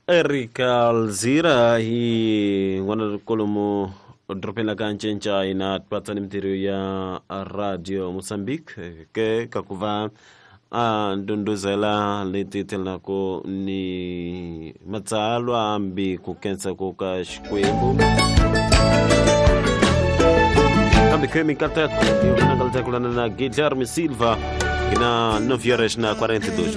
Erika Alzira hii wanakolomo dropena kanchencha inatpata ni mtirio ya Radio Mozambique ke kakuva ndunduzela lititela ko ni matsalo ambi kukensa ko kashkwebo kambi kemi katatu yona kalta kulana na Guilherme Silva ina 9 horas na 42